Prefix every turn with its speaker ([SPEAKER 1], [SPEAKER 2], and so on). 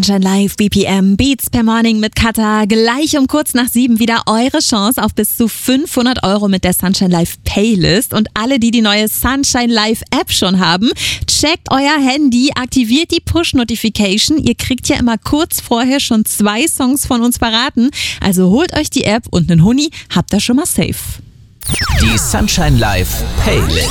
[SPEAKER 1] Sunshine Live, BPM, Beats per Morning mit Katha. Gleich um kurz nach 7 wieder eure Chance auf bis zu 500 € mit der Sunshine Live Playlist. Und alle, die neue Sunshine Live App schon haben, checkt euer Handy, aktiviert die Push-Notification. Ihr kriegt ja immer kurz vorher schon 2 Songs von uns verraten. Also holt euch die App und einen Huni habt ihr schon mal safe.
[SPEAKER 2] Die Sunshine Live Playlist.